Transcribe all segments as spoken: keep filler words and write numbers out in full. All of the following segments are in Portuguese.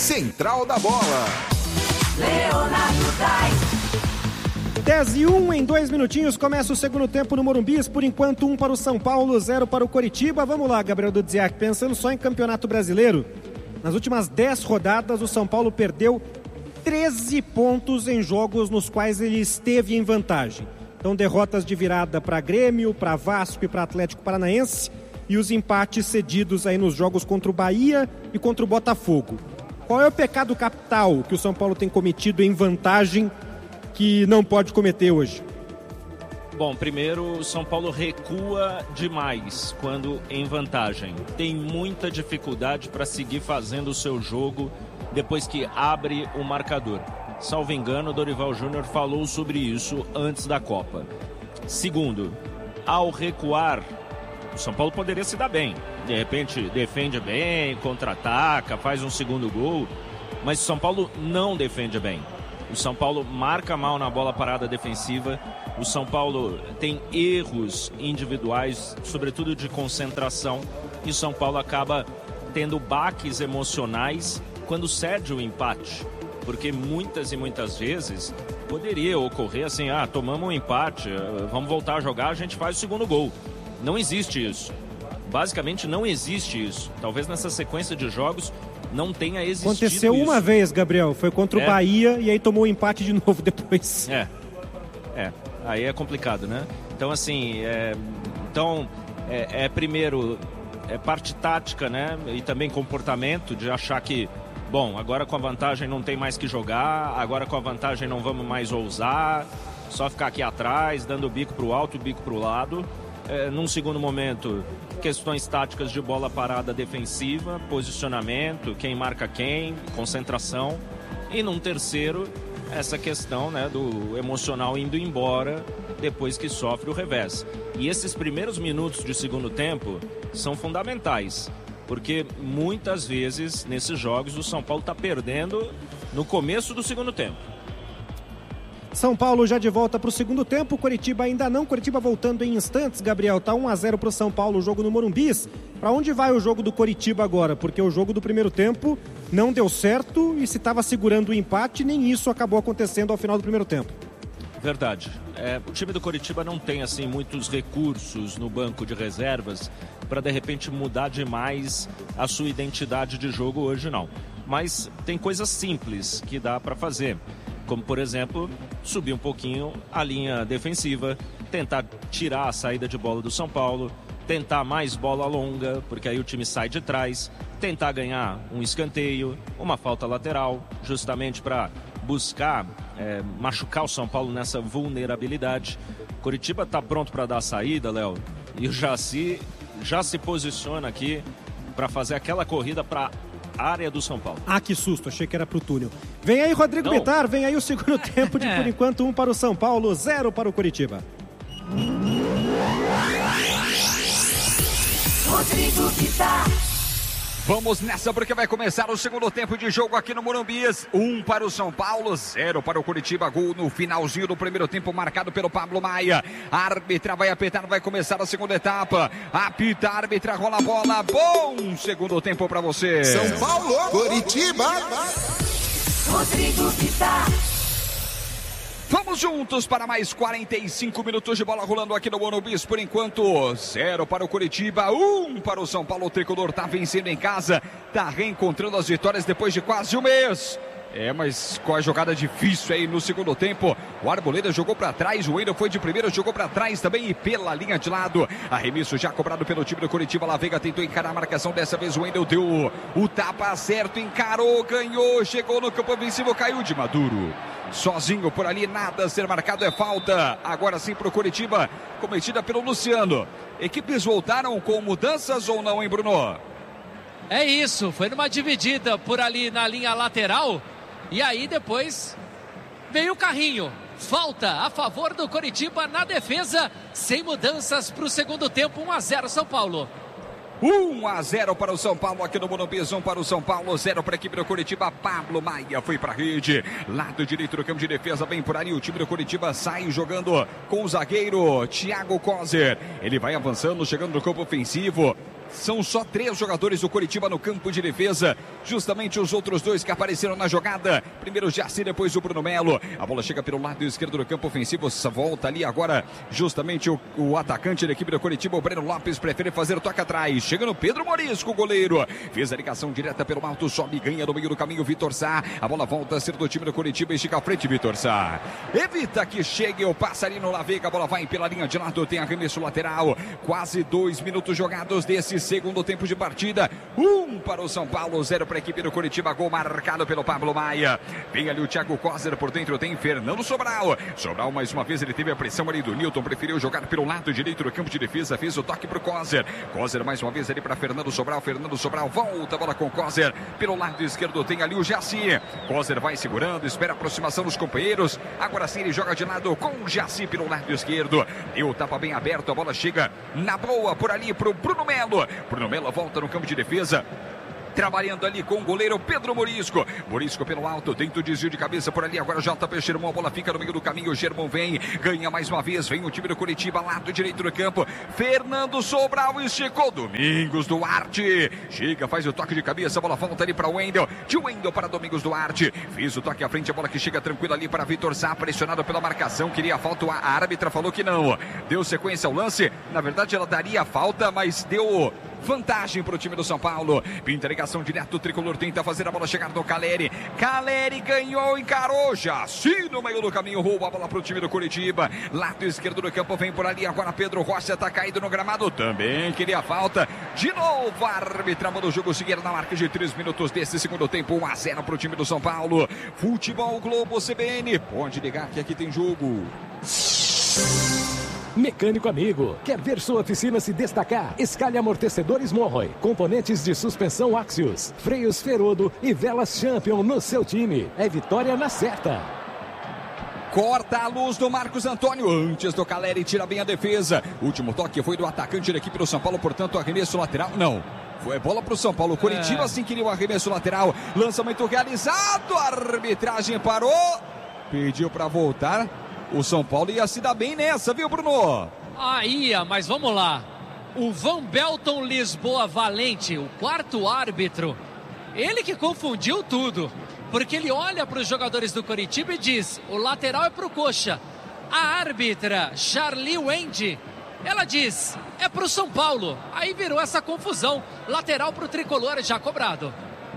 Central da Bola. Leonardo Dais. dez e um, em dois minutinhos, começa o segundo tempo no Morumbi. Por enquanto, um para o São Paulo, zero para o Coritiba. Vamos lá, Gabriel Dudziak, pensando só em Campeonato Brasileiro. Nas últimas dez rodadas, o São Paulo perdeu treze pontos em jogos nos quais ele esteve em vantagem. Então, derrotas de virada para Grêmio, para Vasco e para Atlético Paranaense, e os empates cedidos aí nos jogos contra o Bahia e contra o Botafogo. Qual é o pecado capital que o São Paulo tem cometido em vantagem que não pode cometer hoje? Bom, primeiro, o São Paulo recua demais quando em vantagem. Tem muita dificuldade para seguir fazendo o seu jogo depois que abre o marcador. Salvo engano, o Dorival Júnior falou sobre isso antes da Copa. Segundo, ao recuar, o São Paulo poderia se dar bem. De repente, defende bem, contra-ataca, faz um segundo gol. Mas o São Paulo não defende bem. O São Paulo marca mal na bola parada defensiva. O São Paulo tem erros individuais, sobretudo de concentração. E o São Paulo acaba tendo baques emocionais quando cede o empate. Porque muitas e muitas vezes poderia ocorrer assim, ah, tomamos um empate, vamos voltar a jogar, a gente faz o segundo gol. Não existe isso. Basicamente não existe isso. Talvez nessa sequência de jogos não tenha existido Aconteceu isso. uma vez, Gabriel, foi contra o É. Bahia e aí tomou o empate de novo depois. É, é, aí é complicado, né? Então assim, é, então, é, é primeiro, é parte tática, né? E também comportamento de achar que, bom, agora com a vantagem não tem mais que jogar, agora com a vantagem não vamos mais ousar, só ficar aqui atrás, dando o bico pro alto e o bico pro lado. É, num segundo momento, questões táticas de bola parada defensiva, posicionamento, quem marca quem, concentração. E num terceiro, essa questão, né, do emocional indo embora depois que sofre o revés. E esses primeiros minutos de segundo tempo são fundamentais, porque muitas vezes nesses jogos o São Paulo está perdendo no começo do segundo tempo. São Paulo já de volta para o segundo tempo, Coritiba ainda não, Coritiba voltando em instantes, Gabriel, tá um a zero para o São Paulo, o jogo no Morumbi. Para onde vai o jogo do Coritiba agora? Porque o jogo do primeiro tempo não deu certo e se estava segurando o empate, nem isso acabou acontecendo ao final do primeiro tempo. Verdade. É, o time do Coritiba não tem assim muitos recursos no banco de reservas para de repente mudar demais a sua identidade de jogo hoje, não. Mas tem coisas simples que dá para fazer. Como, por exemplo, subir um pouquinho a linha defensiva, tentar tirar a saída de bola do São Paulo, tentar mais bola longa, porque aí o time sai de trás, tentar ganhar um escanteio, uma falta lateral, justamente para buscar é, machucar o São Paulo nessa vulnerabilidade. Coritiba está pronto para dar a saída, Léo, e o Jaci já se posiciona aqui para fazer aquela corrida para área do São Paulo. Ah, que susto, achei que era pro túnel. Vem aí, Rodrigo Bittar, vem aí o segundo tempo de, por enquanto, um para o São Paulo, zero para o Coritiba. Rodrigo Bittar. Vamos nessa porque vai começar o segundo tempo de jogo aqui no Morumbi. Um para o São Paulo, zero para o Coritiba. Gol no finalzinho do primeiro tempo marcado pelo Pablo Maia. A árbitra vai apitar, vai começar a segunda etapa. Apita, a árbitra, rola a bola. Bom segundo tempo para você. São Paulo, Coritiba. Rodrigo Bittar. Vamos juntos para mais quarenta e cinco minutos de bola rolando aqui no Morumbi. Por enquanto, zero para o Coritiba, um para o São Paulo. O tricolor está vencendo em casa, está reencontrando as vitórias depois de quase um mês. É, mas com a jogada difícil aí no segundo tempo, o Arboleda jogou para trás, o Wendel foi de primeira, jogou para trás também e pela linha de lado. Arremesso já cobrado pelo time do Coritiba. La Veiga tentou encarar a marcação, dessa vez o Wendel deu o tapa certo, encarou, ganhou, chegou no campo ofensivo, caiu de Maduro. Sozinho por ali, nada a ser marcado, é falta. Agora sim para o Coritiba, cometida pelo Luciano. Equipes voltaram com mudanças ou não, hein, Bruno? É isso, foi numa dividida por ali na linha lateral. E aí depois veio o carrinho. Falta a favor do Coritiba na defesa, sem mudanças para o segundo tempo. Um a zero São Paulo. um a zero para o São Paulo aqui no Morumbi, um para o São Paulo, zero para a equipe do Coritiba. Pablo Maia foi para a rede, lado direito do campo de defesa, bem por ali. O time do Coritiba sai jogando com o zagueiro Thiago Kozer. Ele vai avançando, chegando no campo ofensivo. São só três jogadores do Coritiba no campo de defesa. Justamente os outros dois que apareceram na jogada. Primeiro o Jaci, depois o Bruno Melo. A bola chega pelo lado esquerdo do campo ofensivo. Volta ali agora justamente o, o atacante da equipe do Coritiba, o Breno Lopes, prefere fazer o toque atrás. Chega no Pedro Morisco, o goleiro. Fez a ligação direta pelo alto, sobe, ganha no meio do caminho Vitor Sá. A bola volta a ser do time do Coritiba, estica a frente Vitor Sá. Evita que chegue o passarinho Lavega. A bola vai pela linha de lado, tem arremesso lateral. Quase dois minutos jogados desse segundo tempo de partida. Um para o São Paulo, zero para a equipe do Coritiba. Gol marcado pelo Pablo Maia. Vem ali o Thiago Coser por dentro, tem Fernando Sobral. Sobral mais uma vez, ele teve a pressão ali do Newton, preferiu jogar pelo lado direito do campo de defesa, fez o toque para o Coser. Coser mais uma vez ali para Fernando Sobral. Fernando Sobral volta a bola com Coser. Pelo lado esquerdo tem ali o Jaci. Coser vai segurando, espera a aproximação dos companheiros. Agora sim ele joga de lado com o Jaci pelo lado esquerdo. Deu o tapa bem aberto, a bola chega na boa por ali para o Bruno Melo. Bruno Melo volta no campo de defesa. Trabalhando ali com o goleiro Pedro Morisco. Morisco pelo alto, tenta o desvio de cabeça por ali. Agora J P Germão, a bola fica no meio do caminho. Germão vem, ganha mais uma vez. Vem o time do Coritiba, lado direito do campo. Fernando Sobral esticou. Domingos Duarte chega, faz o toque de cabeça. A bola volta ali para o Wendel. De Wendel para Domingos Duarte. Fez o toque à frente, a bola que chega tranquila ali para Vitor Sá. Pressionado pela marcação, queria falta. A árbitra falou que não. Deu sequência ao lance. Na verdade, ela daria falta, mas deu vantagem para o time do São Paulo. Pinta ligação direto, o tricolor tenta fazer a bola chegar no Caleri. Caleri ganhou, encarou, Jaci no meio do caminho, rouba a bola para o time do Coritiba. Lado esquerdo do campo, vem por ali agora Pedro Rocha, está caído no gramado, também queria falta. De novo, a árbitra manda o jogo seguir na marca de três minutos desse segundo tempo, um a zero para o time do São Paulo. Futebol Globo C B N, pode ligar que aqui tem jogo. Mecânico amigo, quer ver sua oficina se destacar? Escalhe amortecedores Morroy, componentes de suspensão Axios, freios Ferodo e velas Champion no seu time. É vitória na certa. Corta a luz do Marcos Antônio, antes do Caleri, tira bem a defesa. Último toque foi do atacante da equipe do São Paulo, portanto arremesso lateral, não. Foi bola para o São Paulo, Coritiba é. Sim queria o arremesso lateral, lançamento realizado, a arbitragem parou, pediu para voltar. O São Paulo ia se dar bem nessa, viu, Bruno? Ah, ia, mas vamos lá. O Van Belton Lisboa Valente, o quarto árbitro, ele que confundiu tudo. Porque ele olha para os jogadores do Coritiba e diz, o lateral é para o Coxa. A árbitra, Charlie Wendy, ela diz, é para o São Paulo. Aí virou essa confusão, lateral para o tricolor, já cobrado.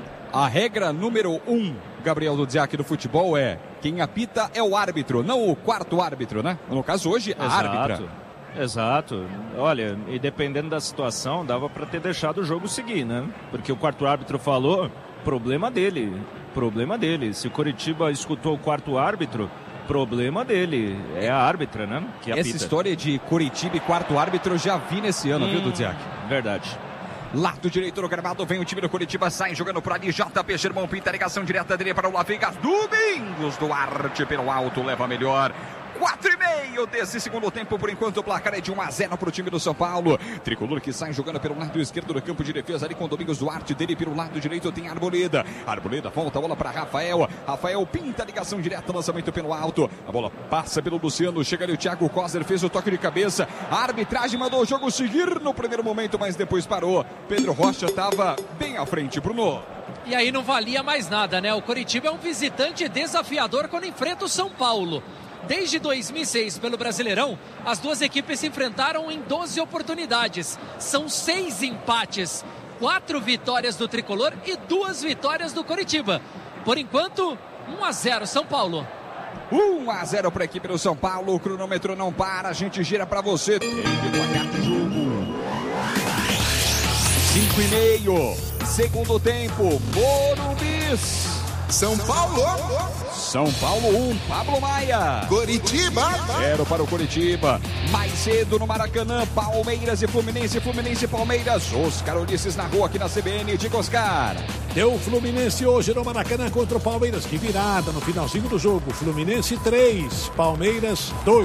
A regra número um, Gabriel Dudziak, do futebol é quem apita é o árbitro, não o quarto árbitro, né? No caso hoje, a Exato. árbitra. Exato. Olha, e dependendo da situação, dava para ter deixado o jogo seguir, né? Porque o quarto árbitro falou, problema dele, problema dele. Se o Coritiba escutou o quarto árbitro, problema dele. É a árbitra, né? Que apita. Essa história de Coritiba e quarto árbitro eu já vi nesse ano, hum, viu, Dudziak? Verdade. Lado direito do gramado, vem o time do Coritiba, sai jogando por ali, J P Germão, pinta a ligação direta dele para o Lavega, Domingos Duarte pelo alto, leva melhor. quatro e meio desse segundo tempo, por enquanto o placar é de um a zero para o time do São Paulo. Tricolor que sai jogando pelo lado esquerdo do campo de defesa ali com Domingos Duarte, dele pelo lado direito tem Arboleda. Arboleda volta a bola para Rafael. Rafael pinta a ligação direta, lançamento pelo alto. A bola passa pelo Luciano, chega ali o Thiago Coser, fez o toque de cabeça. A arbitragem mandou o jogo seguir no primeiro momento, mas depois parou. Pedro Rocha estava bem à frente, Bruno. E aí não valia mais nada, né? O Coritiba é um visitante desafiador quando enfrenta o São Paulo. Desde dois mil e seis, pelo Brasileirão, as duas equipes se enfrentaram em doze oportunidades. São seis empates, quatro vitórias do Tricolor e duas vitórias do Coritiba. Por enquanto, um a zero São Paulo. um a zero para a equipe do São Paulo, o cronômetro não para, a gente gira para você. Tem devagar de jogo. cinco e meio, segundo tempo, Morumbis. São Paulo. São Paulo um, Pablo Maia. Coritiba. Zero para o Coritiba. Mais cedo no Maracanã, Palmeiras e Fluminense, Fluminense e Palmeiras. Oscar Ulisses na rua aqui na C B N. Diga, Oscar. Deu o Fluminense hoje no Maracanã contra o Palmeiras. Que virada no finalzinho do jogo. Fluminense três, Palmeiras dois.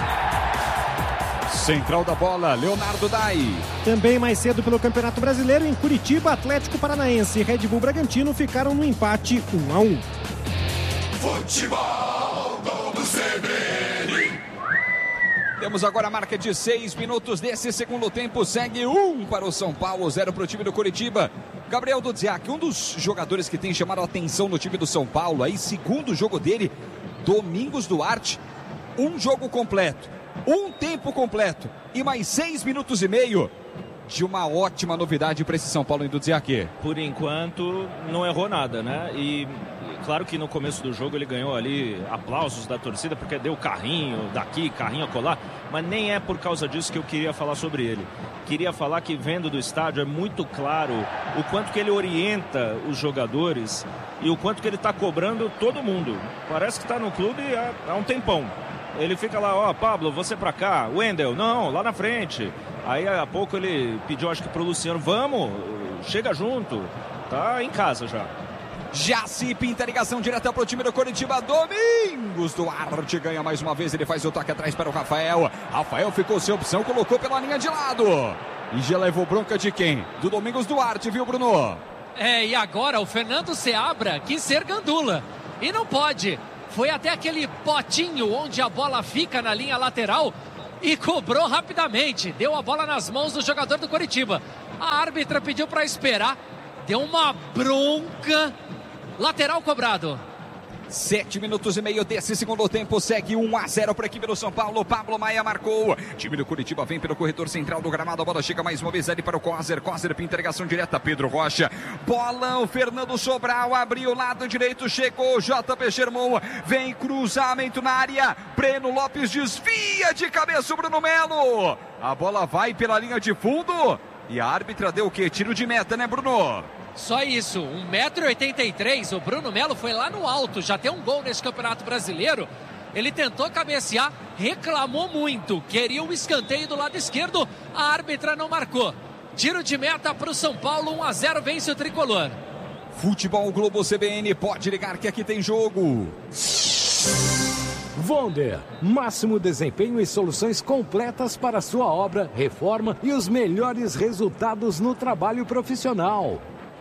Central da bola, Leonardo Dai. Também mais cedo pelo Campeonato Brasileiro, em Curitiba, Atlético Paranaense e Red Bull Bragantino ficaram no empate um a um. Futebol do C B N. Temos agora a marca de seis minutos desse segundo tempo. Segue um para o São Paulo, zero para o time do Coritiba. Gabriel Dudziak, um dos jogadores que tem chamado a atenção no time do São Paulo. Aí, segundo jogo dele, Domingos Duarte. Um jogo completo, um tempo completo e mais seis minutos e meio de uma ótima novidade para esse São Paulo em Dudziak. Por enquanto, não errou nada, né? E claro que no começo do jogo ele ganhou ali aplausos da torcida, porque deu carrinho daqui, carrinho acolá, mas nem é por causa disso que eu queria falar sobre ele. Queria falar que vendo do estádio é muito claro o quanto que ele orienta os jogadores e o quanto que ele está cobrando todo mundo. Parece que está no clube há, há um tempão. Ele fica lá, ó, oh, Pablo, você pra cá, Wendel, não, lá na frente. Aí a pouco ele pediu, acho que pro Luciano, vamos, chega junto, tá em casa já. Jaci pinta a ligação direta para o time do Coritiba. Domingos Duarte ganha mais uma vez. Ele faz o toque atrás para o Rafael. Rafael ficou sem opção, colocou pela linha de lado. E já levou bronca de quem? Do Domingos Duarte, viu, Bruno? É, e agora o Fernando Seabra quis ser gandula. E não pode. Foi até aquele potinho onde a bola fica na linha lateral e cobrou rapidamente. Deu a bola nas mãos do jogador do Coritiba. A árbitra pediu para esperar. Deu uma bronca. Lateral cobrado. Sete minutos e meio desse segundo tempo. Segue um a zero para a equipe do São Paulo. Pablo Maia marcou. Time do Coritiba vem pelo corredor central do gramado. A bola chega mais uma vez ali para o Coser. Coser pinta ligação direta. Pedro Rocha. Bolão. Fernando Sobral abriu o lado direito. Chegou J P Sherman. Vem cruzamento na área. Breno Lopes desvia de cabeça o Bruno Melo. A bola vai pela linha de fundo. E a árbitra deu o quê? Tiro de meta, né, Bruno? Só isso, um metro e oitenta e três, o Bruno Melo foi lá no alto, já tem um gol nesse Campeonato Brasileiro. Ele tentou cabecear, reclamou muito, queria um escanteio do lado esquerdo, a árbitra não marcou. Tiro de meta para o São Paulo, um a zero, vence o Tricolor. Futebol Globo C B N, pode ligar que aqui tem jogo. Vonder, máximo desempenho e soluções completas para sua obra, reforma e os melhores resultados no trabalho profissional.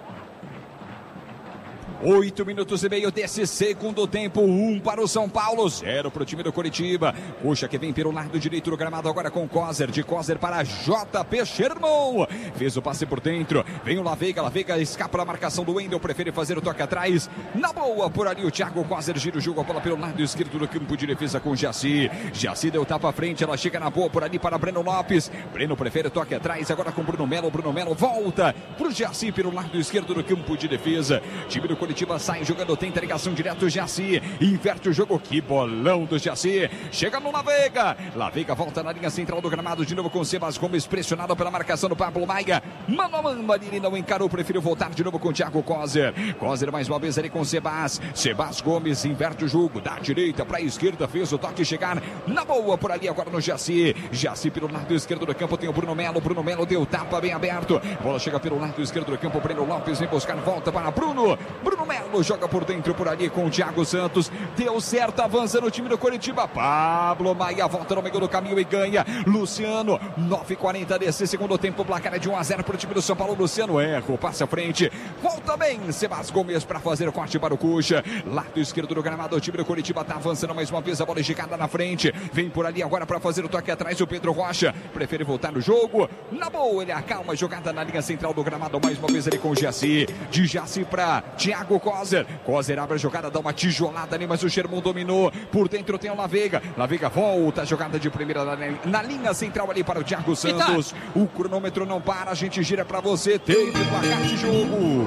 Oito minutos e meio desse segundo tempo, um para o São Paulo, zero para o time do Coritiba. Coxa que vem pelo lado direito do gramado agora com Coser, de Coser para J P Sherman. Fez o passe por dentro, vem o Laveiga, Laveiga escapa da marcação do Wendel, prefere fazer o toque atrás. Na boa, por ali o Thiago Coser gira o jogo, a bola pelo lado esquerdo do campo de defesa com Jaci. Jaci deu tapa à frente, ela chega na boa por ali para Breno Lopes. Breno prefere o toque atrás, agora com Bruno Melo. Bruno Melo volta para o Jaci pelo lado esquerdo do campo de defesa. Time do Coritiba sai jogando, tenta ligação direto, Jaci inverte o jogo, que bolão do Jaci, chega no Laveiga, Laveiga volta na linha central do gramado de novo com Sebas Gomes, pressionado pela marcação do Pablo Maia, mano a mano ali, ele não encarou, preferiu voltar de novo com o Thiago Coser, Coser mais uma vez ali com Sebas, Sebas Gomes inverte o jogo, da direita para a esquerda, fez o toque chegar na boa por ali agora no Jaci, Jaci pelo lado esquerdo do campo tem o Bruno Melo, Bruno Melo deu tapa bem aberto, bola chega pelo lado esquerdo do campo, Breno Lopes vem buscar, volta para Bruno, Bruno Melo joga por dentro por ali com o Thiago Santos, deu certo, avança no time do Coritiba, Pablo Maia volta no meio do caminho e ganha, Luciano, nove e quarenta desse segundo tempo, placar é de um a zero para o time do São Paulo, Luciano erra, passa à frente, volta bem, Sebas Gomes para fazer o corte para o Coxa, lado esquerdo do gramado, o time do Coritiba está avançando mais uma vez, a bola esticada na frente, vem por ali agora para fazer o toque atrás, o Pedro Rocha, prefere voltar no jogo, na boa, ele acalma a jogada na linha central do gramado, mais uma vez ele com o Jaci, de Jaci para Thiago Coser, Coser abre a jogada, dá uma tijolada ali, mas o Sherman dominou, por dentro tem o Laveiga, Laveiga volta, a jogada de primeira na, na linha central ali para o Thiago Santos, o cronômetro não para, a gente gira para você, teve placar de jogo.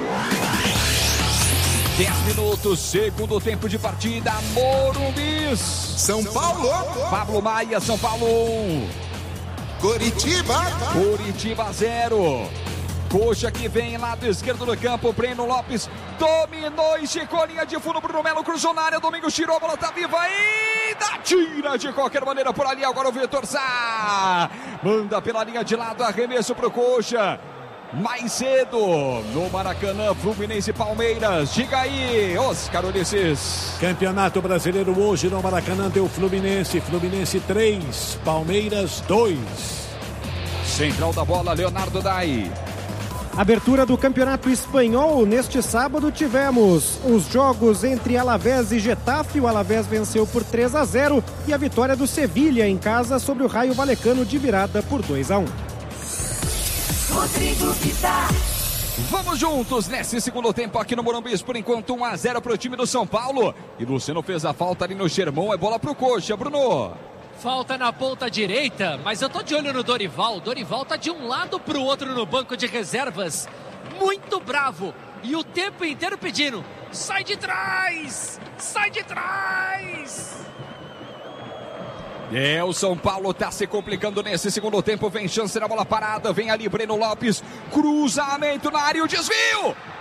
dez minutos, segundo tempo de partida, Morumbis. São Paulo. Pablo Maia, São Paulo um. Coritiba. Coritiba zero. Coxa que vem lado esquerdo do campo, Breno Lopes dominou e chegou a linha de fundo, Bruno Melo cruzou na área, Domingos tirou, a bola tá viva ainda, tira de qualquer maneira por ali, agora o Vitor Sá, manda pela linha de lado, arremesso pro Coxa, mais cedo no Maracanã, Fluminense e Palmeiras, diga aí, Oscar Ulisses. Campeonato Brasileiro hoje no Maracanã deu Fluminense, Fluminense três, Palmeiras dois. Central da bola, Leonardo Dai. Abertura do Campeonato Espanhol. Neste sábado tivemos os jogos entre Alavés e Getafe. O Alavés venceu por três a zero e a vitória do Sevilha em casa sobre o Raio Vallecano de virada por dois a um. Rodrigo Vitar. Vamos juntos nesse segundo tempo aqui no Morumbi, por enquanto um a zero para o time do São Paulo. E Luciano fez a falta ali no Germão, é bola pro Coxa, Bruno. Falta na ponta direita, mas eu tô de olho no Dorival. Dorival tá de um lado pro outro no banco de reservas. Muito bravo. E o tempo inteiro pedindo: sai de trás! Sai de trás! É, o São Paulo tá se complicando nesse segundo tempo. Vem chance na bola parada. Vem ali Breno Lopes. Cruzamento na área, o desvio.